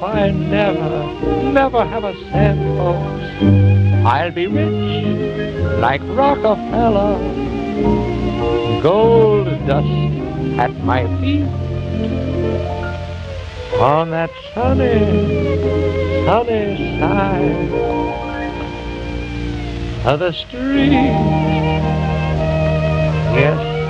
I never have a cent, folks, I'll be rich like Rockefeller. Gold dust at my feet on that sunny side of the street. Yes,